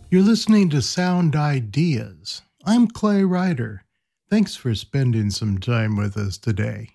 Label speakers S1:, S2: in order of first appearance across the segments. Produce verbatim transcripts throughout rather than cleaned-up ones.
S1: You're listening to Sound Ideas. I'm Clay Ryder. Thanks for spending some time with us today.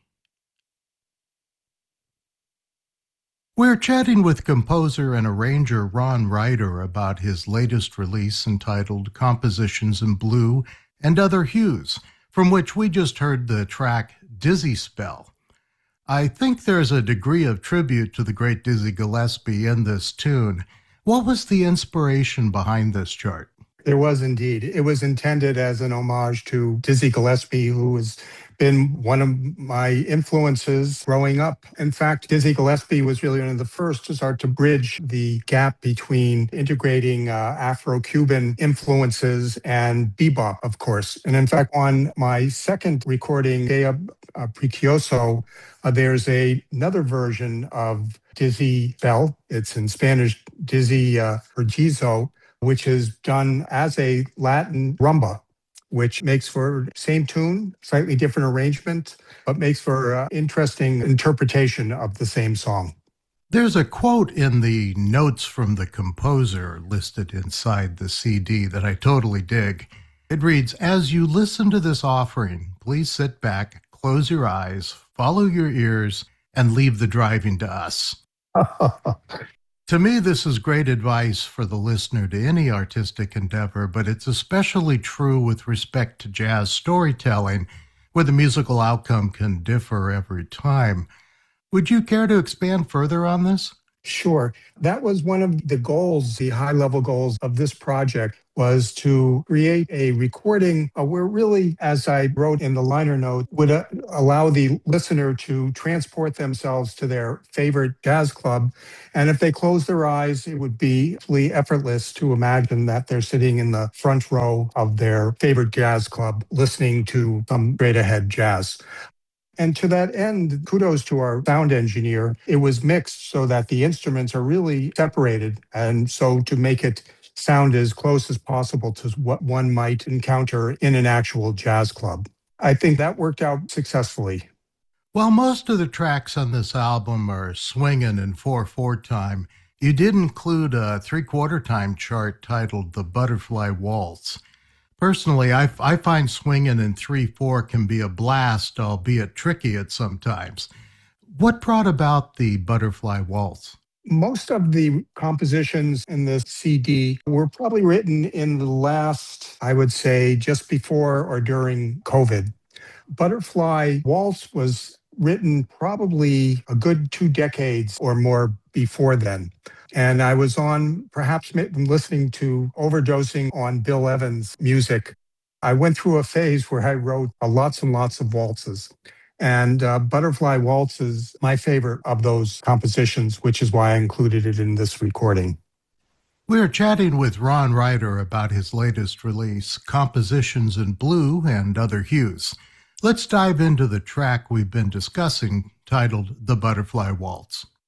S1: We're chatting with composer and arranger Ron Ryder about his latest release entitled Compositions in Blue and Other Hues, from which we just heard the track Dizzy Spell. I think there's a degree of tribute to the great Dizzy Gillespie in this tune. What was the inspiration behind this chart?
S2: There was indeed. It was intended as an homage to Dizzy Gillespie, who has been one of my influences growing up. In fact, Dizzy Gillespie was really one of the first to start to bridge the gap between integrating uh, Afro-Cuban influences and bebop, of course. And in fact, on my second recording, Gea uh, Precioso, uh, there's a, another version of Dizzy Bell. It's in Spanish, Dizzy uh, Pergizo, which is done as a Latin rumba, which makes for same tune, slightly different arrangement, but makes for uh, interesting interpretation of the same song.
S1: There's a quote in the notes from the composer listed inside the C D that I totally dig. It reads, "As you listen to this offering, please sit back, close your eyes, follow your ears, and leave the driving to us." To me, this is great advice for the listener to any artistic endeavor, but it's especially true with respect to jazz storytelling, where the musical outcome can differ every time. Would you care to expand further on this?
S2: Sure. That was one of the goals, the high-level goals of this project, was to create a recording uh, where really, as I wrote in the liner note, would uh, allow the listener to transport themselves to their favorite jazz club. And if they close their eyes, it would be absolutely effortless to imagine that they're sitting in the front row of their favorite jazz club listening to some straight ahead jazz. And to that end, kudos to our sound engineer. It was mixed so that the instruments are really separated. And so to make it sound as close as possible to what one might encounter in an actual jazz club. I think that worked out successfully.
S1: While most of the tracks on this album are swinging in four four time, you did include a three-quarter time chart titled The Butterfly Waltz. Personally, I, I find swinging in three four can be a blast, albeit tricky at sometimes. What brought about the Butterfly Waltz?
S2: Most of the compositions in this C D were probably written in the last, I would say, just before or during COVID. Butterfly Waltz was written probably a good two decades or more before then. And I was on, perhaps listening to overdosing on Bill Evans' music. I went through a phase where I wrote uh, lots and lots of waltzes. And uh, Butterfly Waltz is my favorite of those compositions, which is why I included it in this recording.
S1: We're chatting with Ron Ryder about his latest release, Compositions in Blue and Other Hues. Let's dive into the track we've been discussing, titled The Butterfly Waltz.